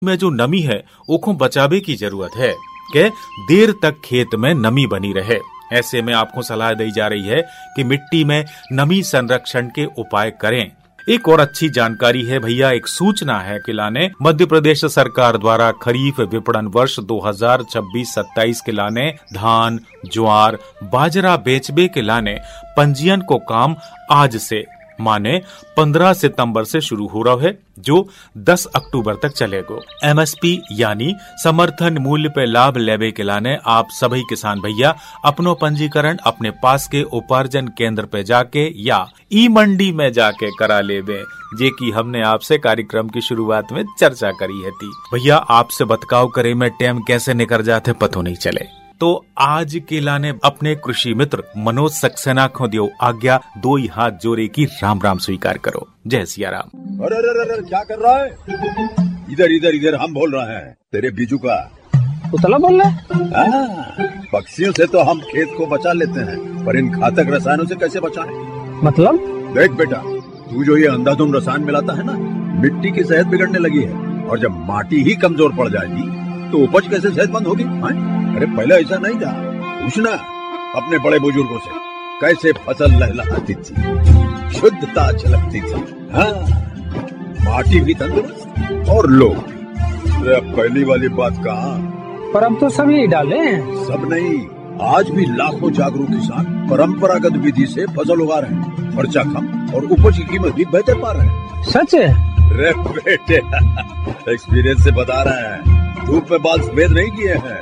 में जो नमी है ओको बचावे की जरूरत है कि देर तक खेत में नमी बनी रहे। ऐसे में आपको सलाह दी जा रही है कि मिट्टी में नमी संरक्षण के उपाय करें। एक और अच्छी जानकारी है भैया, एक सूचना है कि लाने मध्य प्रदेश सरकार द्वारा खरीफ विपणन वर्ष 2026-27 के लाने धान, ज्वार, बाजरा बेचबे के लाने पंजीयन को काम आज से माने 15 सितंबर से शुरू हो रहा है, जो 10 अक्टूबर तक चलेगा। MSP यानी समर्थन मूल्य पे लाभ लेवे के लाने आप सभी किसान भैया अपनो पंजीकरण अपने पास के उपार्जन केंद्र पे जाके या ई मंडी में जाके करा लेवे, जे की हमने आपसे कार्यक्रम की शुरुआत में चर्चा करी है थी। भैया आपसे बतकाव करे में टाइम कैसे निकल जाते पतो नहीं चले। तो आज के लाने अपने कृषि मित्र मनोज सक्सेना को दियो आज्ञा, दो ही हाथ जोड़े की राम राम स्वीकार करो। जय सिया राम। अरे क्या कर रहा है? इधर इधर इधर हम बोल रहे हैं तेरे बीजू का। उतला बोल रहे? पक्षियों से तो हम खेत को बचा लेते हैं, पर इन घातक रसायनों से कैसे बचाएं? मतलब? देख बेटा, तू जो ये अंधाधुंध रसायन मिलाता है ना, मिट्टी की सेहत बिगड़ने लगी है, और जब माटी ही कमजोर पड़ जाएगी तो उपज कैसे सेहतमंद होगी? अरे पहले ऐसा नहीं था, पूछना अपने बड़े बुजुर्गों से, कैसे फसल लहलहाती थी, शुद्धता झलकती थी। माटी भी तंदुरुस्त और लोग। अब पहली वाली बात कहाँ? पर अब तो सभी डाले हैं। सब नहीं, आज भी लाखों जागरूक किसान परंपरागत विधि से फसल उगा रहे हैं, खर्चा कम और उपज की कीमत भी बेहतर पा रहे हैं। सच है? रे बेटे, एक्सपीरियंस से बता रहे हैं, धूप में बाल सफेद नहीं किए हैं।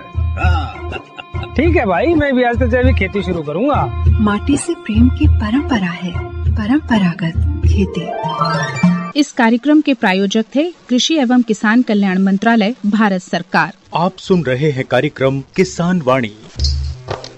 ठीक है भाई, मैं भी आज से जैविक खेती शुरू करूंगा। माटी से प्रेम की परंपरा है, परंपरागत खेती। इस कार्यक्रम के प्रायोजक थे कृषि एवं किसान कल्याण मंत्रालय, भारत सरकार। आप सुन रहे हैं कार्यक्रम किसान वाणी।